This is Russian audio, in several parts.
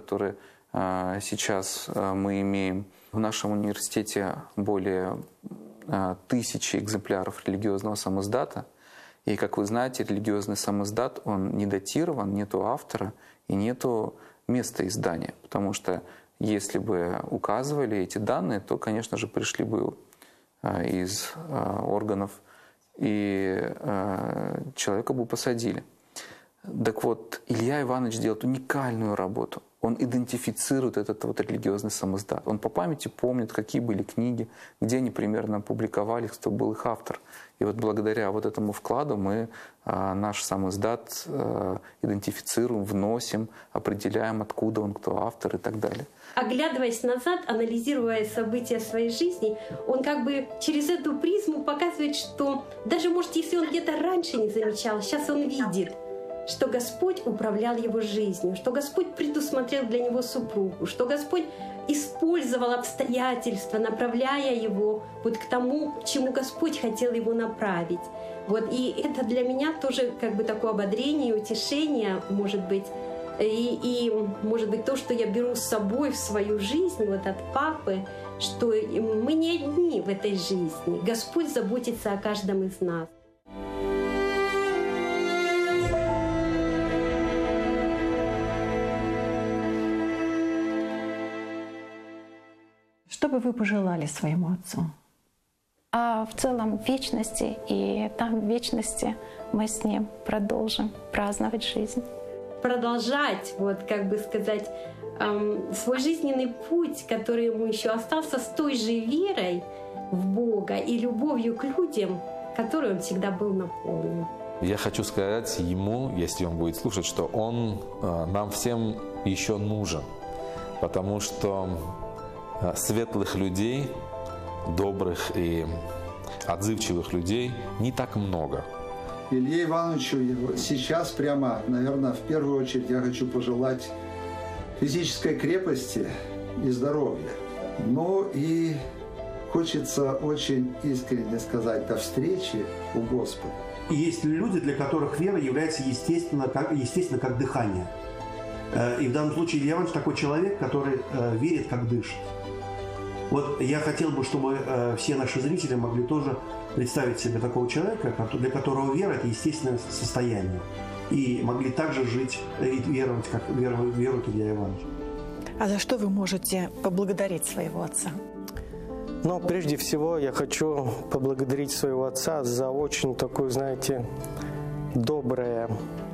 которые сейчас мы имеем. В нашем университете более 1000 экземпляров религиозного самиздата. И, как вы знаете, религиозный самиздат, он не датирован, нету автора и нету места издания. Потому что если бы указывали эти данные, то, конечно же, пришли бы из органов, и человека бы посадили. Так вот, Илья Иванович делает уникальную работу. Он идентифицирует этот вот религиозный самиздат. Он по памяти помнит, какие были книги, где они примерно публиковались, кто был их автор. И вот благодаря вот этому вкладу мы наш самиздат идентифицируем, вносим, определяем, откуда он, кто автор и так далее. Оглядываясь назад, анализируя события своей жизни, он как бы через эту призму показывает, что даже, может, если он где-то раньше не замечал, сейчас он видит, что Господь управлял его жизнью, что Господь предусмотрел для него супругу, что Господь использовал обстоятельства, направляя его вот к тому, к чему Господь хотел его направить. Вот, и это для меня тоже как бы такое ободрение, утешение, может быть, и может быть то, что я беру с собой в свою жизнь вот от папы, что мы не одни в этой жизни. Господь заботится о каждом из нас. Что бы вы пожелали своему отцу? А в целом вечности, и там в вечности мы с ним продолжим праздновать жизнь. Продолжать, вот как бы сказать, свой жизненный путь, который ему еще остался, с той же верой в Бога и любовью к людям, которой он всегда был наполнен. Я хочу сказать ему, если он будет слушать, что он нам всем еще нужен, потому что светлых людей, добрых и отзывчивых людей не так много. Илье Ивановичу сейчас прямо, наверное, в первую очередь я хочу пожелать физической крепости и здоровья. Ну и хочется очень искренне сказать до встречи у Господа. И есть люди, для которых вера является естественно как дыхание. И в данном случае Илья Иванович такой человек, который верит, как дышит. Вот я хотел бы, чтобы все наши зрители могли тоже представить себе такого человека, для которого вера – это естественное состояние. И могли также жить и веровать, как верует Илья Иванович. А за что вы можете поблагодарить своего отца? Но прежде всего я хочу поблагодарить своего отца за очень такое, знаете, доброе,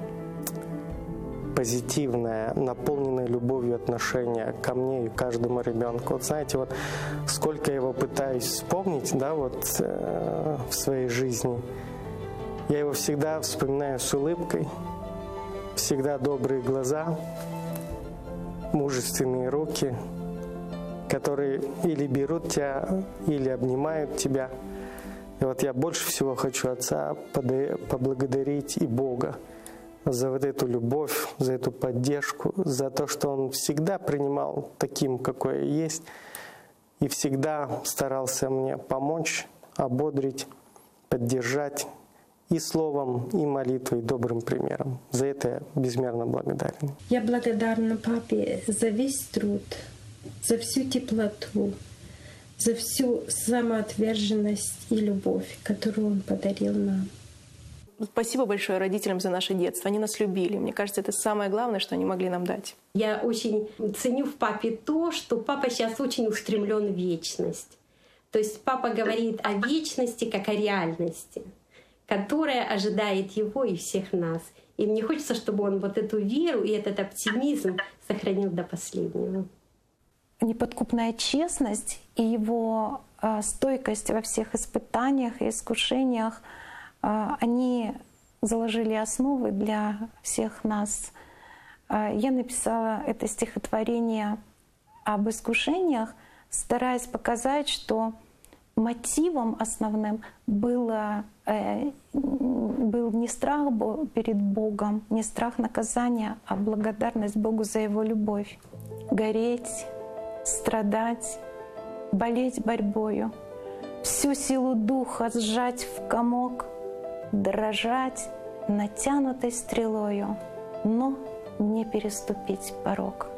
позитивное, наполненное любовью отношение ко мне и каждому ребенку. Вот знаете, вот сколько я его пытаюсь вспомнить, да, вот в своей жизни, я его всегда вспоминаю с улыбкой, всегда добрые глаза, мужественные руки, которые или берут тебя, или обнимают тебя. И вот я больше всего хочу отца поблагодарить и Бога за вот эту любовь, за эту поддержку, за то, что он всегда принимал таким, какой я есть, и всегда старался мне помочь, ободрить, поддержать и словом, и молитвой, и добрым примером. За это я безмерно благодарен. Я благодарна папе за весь труд, за всю теплоту, за всю самоотверженность и любовь, которую он подарил нам. Спасибо большое родителям за наше детство. Они нас любили. Мне кажется, это самое главное, что они могли нам дать. Я очень ценю в папе то, что папа сейчас очень устремлен в вечность. То есть папа говорит о вечности как о реальности, которая ожидает его и всех нас. И мне хочется, чтобы он вот эту веру и этот оптимизм сохранил до последнего. Неподкупная честность и его стойкость во всех испытаниях и искушениях, они заложили основы для всех нас. Я написала это стихотворение об искушениях, стараясь показать, что мотивом основным был не страх перед Богом, не страх наказания, а благодарность Богу за Его любовь. Гореть, страдать, болеть борьбою, всю силу духа сжать в комок, дрожать натянутой стрелою, но не переступить порог.